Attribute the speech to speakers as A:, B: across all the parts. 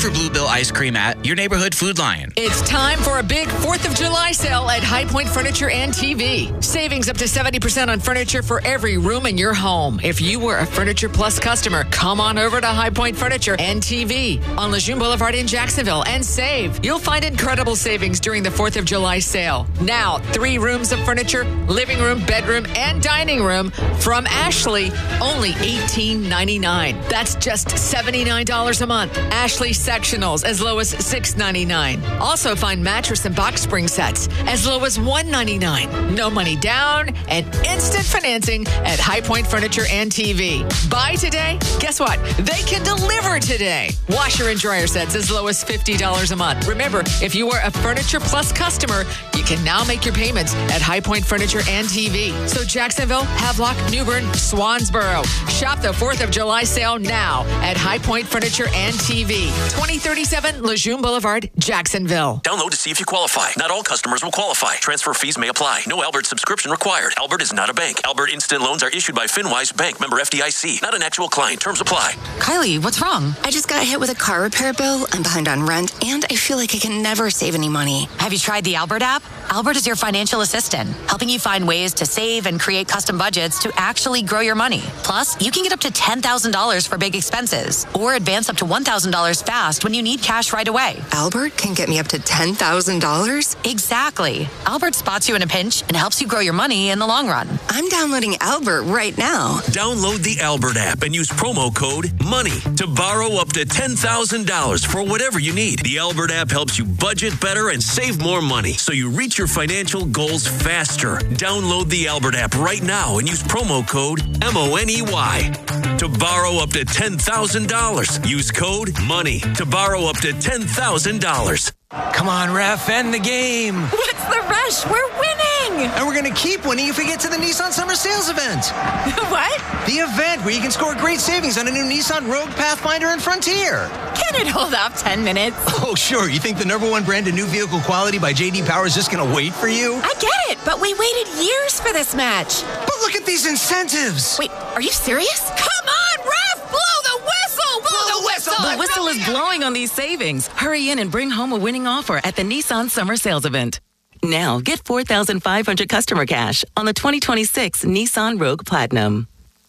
A: for Bluebell ice cream at your neighborhood Food Lion.
B: It's time for a big 4th of July sale at High Point Furniture and TV. Savings up to 70% on furniture for every room in your home. If you were a Furniture Plus customer, come on over to High Point Furniture and TV on Lejeune Boulevard in Jacksonville and save. You'll find incredible savings during the 4th of July sale. Now, 3 rooms of furniture, living room, bedroom, and dining room from Ashley, only $18.99. That's just $79 a month. Ashley sectionals as low as $6.99. Also find mattress and box spring sets as low as $1.99. No money down and instant financing at High Point Furniture and TV. Buy today? Guess what? They can deliver today. Washer and dryer sets as low as $50 a month. Remember, if you are a Furniture Plus customer, you can now make your payments at High Point Furniture and TV. So Jacksonville, Havelock, Newbern, Swansboro. Shop the 4th of July sale now at High Point Furniture and TV. 2037 Lejeune Boulevard, Jacksonville.
C: Download to see if you qualify. Not all customers will qualify. Transfer fees may apply. No Albert subscription required. Albert is not a bank. Albert Instant Loans are issued by FinWise Bank, member FDIC. Not an actual client. Terms apply.
D: Kylie, what's wrong? I just got hit with a car repair bill. I'm behind on rent, and I feel like I can never save any money.
E: Have you tried the Albert app? Albert is your financial assistant, helping you find ways to save and create custom budgets to actually grow your money. Plus, you can get up to $10,000 for big expenses or advance up to $1,000 fast when you need cash right away.
D: Albert can get me up to $10,000?
E: Exactly. Albert spots you in a pinch and helps you grow your money in the long run.
D: I'm downloading Albert right now.
C: Download the Albert app and use promo code MONEY to borrow up to $10,000 for whatever you need. The Albert app helps you budget better and save more money so you reach your financial goals faster. Download the Albert app right now and use promo code MONEY to borrow up to $10,000. Use code MONEY to borrow up to $10,000.
F: Come on, ref, end the game.
G: What's the rush? We're winning.
F: And we're going to keep winning if we get to the Nissan Summer Sales event.
G: What?
F: The event where you can score great savings on a new Nissan Rogue, Pathfinder, and Frontier.
G: Can it hold off 10 minutes?
F: Oh, sure. You think the #1 brand of new vehicle quality by J.D. Power is just going to wait for you?
G: I get it, but we waited years for this match.
F: But look at these incentives.
G: Wait, are you serious? Come on, ref! Blow the whistle! Blow the whistle!
H: The whistle is blowing on these savings. Hurry in and bring home a winning offer at the Nissan Summer Sales event. Now, get $4,500 customer cash on the 2026 Nissan Rogue Platinum.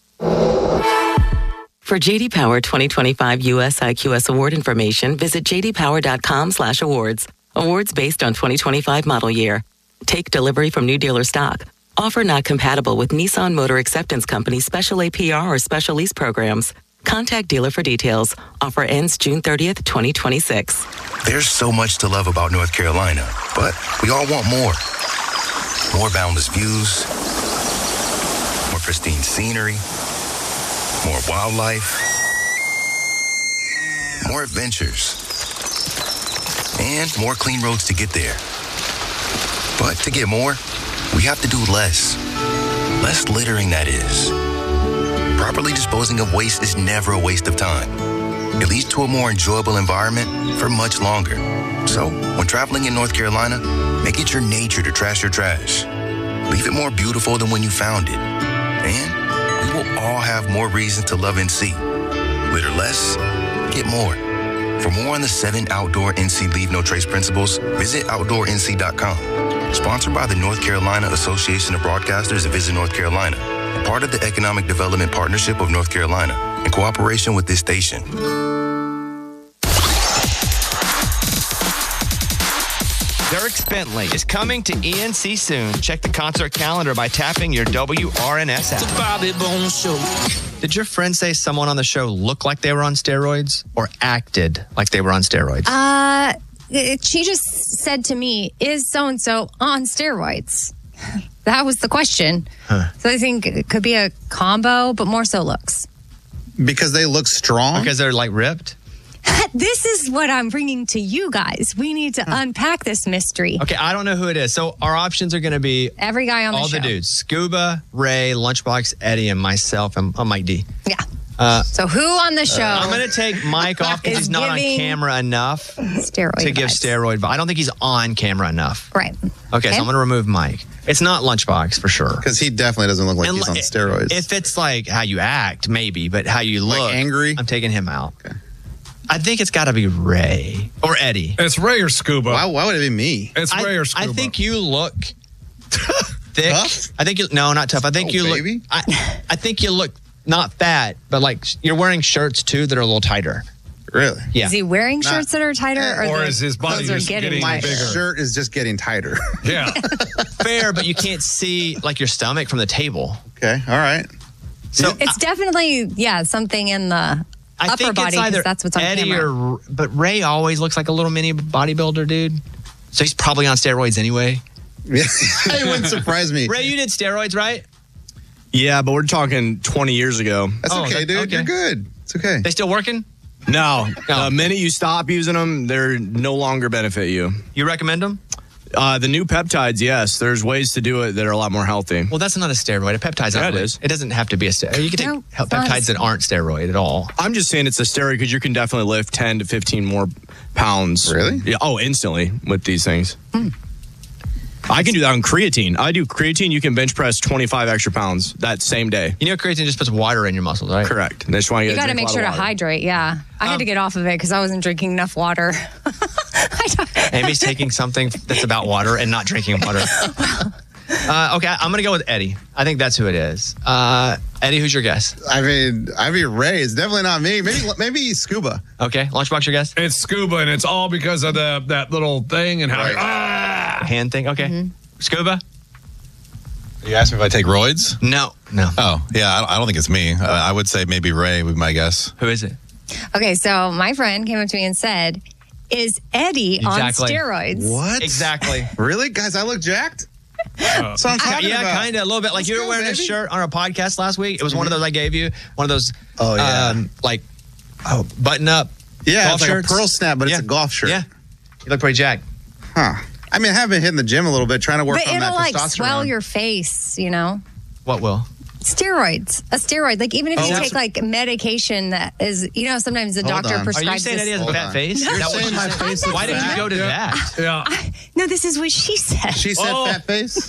H: For J.D. Power 2025 U.S. IQS award information, visit jdpower.com/awards. Awards based on 2025 model year. Take delivery from new dealer stock. Offer not compatible with Nissan Motor Acceptance Company special APR or special lease programs. Contact dealer for details. Offer ends June 30th, 2026.
I: There's so much to love about North Carolina, but we all want more. More boundless views, more pristine scenery, more wildlife, more adventures, and more clean roads to get there. But to get more, we have to do less. Less littering, that is. Properly disposing of waste is never a waste of time. It leads to a more enjoyable environment for much longer. So, when traveling in North Carolina, make it your nature to trash your trash. Leave it more beautiful than when you found it. And we will all have more reasons to love NC. Litter less, get more. For more on the 7 outdoor NC Leave No Trace principles, visit OutdoorNC.com. Sponsored by the North Carolina Association of Broadcasters of Visit North Carolina. Part of the Economic Development Partnership of North Carolina, in cooperation with this station.
J: Dierks Bentley is coming to ENC soon. Check the concert calendar by tapping your WRNS app.
K: The Bobby Bones Show.
J: Did your friend say someone on the show looked like they were on steroids or acted like they were on steroids?
L: She just said to me, is so-and-so on steroids? That was the question.
J: Huh.
L: So I think it could be a combo, but more so looks.
M: Because they look strong?
J: Because they're like ripped?
L: This is what I'm bringing to you guys. We need to unpack this mystery.
J: Okay, I don't know who it is. So our options are going to be
L: every guy on the show.
J: All the dudes. Scuba, Ray, Lunchbox, Eddie, and myself, and Mike D.
L: Yeah. So who on the show?
J: I'm going to take Mike off because he's not on camera enough to give steroid. But I don't think he's on camera enough.
L: Right.
J: Okay, so I'm going to remove Mike. It's not Lunchbox for sure.
M: Because he definitely doesn't look like he's on steroids.
J: If it's like how you act, maybe, but how you look.
M: Like angry?
J: I'm taking him out.
M: Okay.
J: I think it's got to be Ray or Eddie.
K: It's Ray or Scuba.
M: Why would it be me?
K: It's Ray or Scuba.
J: I think you look thick.
M: Tough?
J: I think not tough. I think you
M: baby.
J: look. I think you look not fat, but like you're wearing shirts too that are a little tighter.
M: Really?
J: Yeah.
L: Is he wearing shirts that are tighter,
K: or is his body just getting
M: My
K: bigger?
M: shirt is just getting tighter.
K: Yeah.
J: Fair, but you can't see like your stomach from the table.
M: Okay. All right.
J: So
L: It's definitely something in the
J: I
L: upper
J: think
L: body
J: it's either
L: because that's what's on
J: Eddie
L: camera.
J: but Ray always looks like a little mini bodybuilder dude. So he's probably on steroids anyway.
M: Yeah. It wouldn't surprise me.
J: Ray, you did steroids, right?
N: Yeah, but we're talking 20 years ago.
M: That's okay, dude.
J: okay.
M: You're good. It's okay.
J: They still working?
N: No. The minute you stop using them, they're no longer benefit you.
J: You recommend them?
N: The new peptides, yes. There's ways to do it that are a lot more healthy.
J: Well, that's not a steroid. A peptide's
N: Yeah,
J: not
N: it
J: really-
N: is.
J: It doesn't have to be a steroid. You can take peptides that aren't steroid at all.
N: I'm just saying it's a steroid because you can definitely lift 10 to 15 more pounds.
M: Really?
N: Yeah. Oh, instantly with these things. I can do that on creatine. I do creatine. You can bench press 25 extra pounds that same day.
J: You know, creatine just puts water in your muscles, right?
N: Correct. That's why
L: You got to make sure to hydrate. Yeah, I had to get off of it because I wasn't drinking enough water.
J: Amy's taking something that's about water and not drinking water. Okay, I'm going to go with Eddie. I think that's who it is. Eddie, who's your guess?
M: I mean Ray. It's definitely not me. Maybe Scuba.
J: Okay, Lunchbox, your guess?
K: It's Scuba, and it's all because of that little thing and how
J: hand thing. Okay. Scuba?
O: You asked me if I take roids?
J: No.
O: Oh, yeah, I don't think it's me. I would say maybe Ray would be my guess.
J: Who is it?
L: Okay, so my friend came up to me and said, "Is Eddie on steroids?"
M: What?
J: Exactly.
M: Really, guys? I look jacked. That's what I'm talking about.
J: Yeah, kind of a little bit. Like you were wearing a shirt on our podcast last week. It was one of those I gave you. One of those.
M: Oh yeah.
J: Button up.
M: Yeah,
J: golf
M: it's like
J: shirts.
M: a pearl snap, but it's a golf shirt.
J: Yeah. You look pretty jacked.
M: Huh. I mean, I have been hitting the gym a little bit, trying to work
L: But
M: on that
L: it'll like
M: testosterone.
L: swell your face, you know.
J: What will?
L: Steroids. A steroid. Like even if you
J: Oh.
L: take like medication that is, you know, sometimes the
J: Hold
L: doctor
J: on.
L: prescribes.
J: Are you saying
L: this-
J: Eddie has a fat face?
L: No.
J: Is that what
M: saying
J: she
M: my
J: said?
M: face is
J: Why did you
M: fat?
J: go to that?
K: Yeah.
L: No, this is what she said.
M: She said fat face.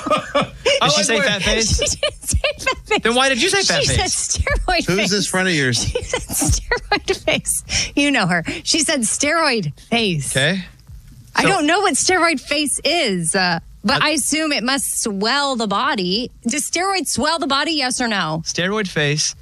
J: Did she say fat face?
L: She didn't say fat face.
J: Then why did you say fat
L: She
J: face?
L: said steroid face.
M: Who's this friend of yours?
L: She said steroid face. You know her. She said steroid face.
J: Okay.
L: I don't know what steroid face is, but I assume it must swell the body. Does steroids swell the body, yes or no?
J: Steroid face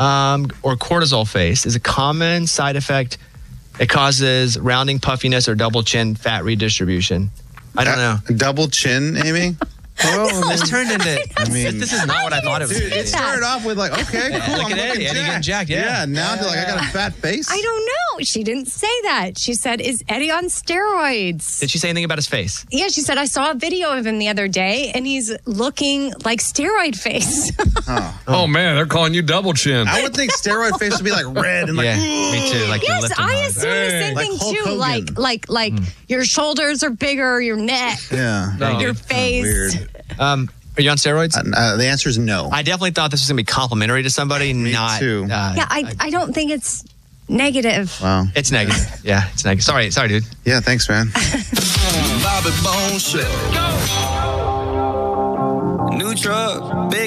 J: or cortisol face is a common side effect. It causes rounding, puffiness, or double chin fat redistribution. I don't know.
M: Double chin, Amy?
J: This turned into.
M: I mean,
J: this is not what I thought it was.
M: Dude, it started off with like, okay, cool.
J: Look
M: I'm
J: at Eddie.
M: looking
J: Eddie getting jacked, yeah.
M: now they're like, I got a fat face.
L: I don't know. She didn't say that. She said, "Is Eddie on steroids?"
J: Did she say anything about his face?
L: Yeah, she said, "I saw a video of him the other day, and he's looking like steroid face."
K: Oh man, they're calling you double chin.
M: I would think steroid face would be like red and like,
J: Yeah, me too. Like you're
L: Yes,
J: lifting
L: I
J: hard.
L: assume the same
M: Like
L: thing
M: Hulk
L: too.
M: Hogan.
L: Like your shoulders are bigger, your neck,
M: yeah.
L: your face.
M: Weird.
J: Are you on steroids?
M: The answer is no.
J: I definitely thought this was going to be complimentary to somebody. not.
M: too.
L: Yeah, I don't think it's negative.
M: Wow.
J: It's negative. Yeah, it's negative. Sorry, dude.
M: Yeah, thanks, man.
P: Bobby Bone Show. New truck, big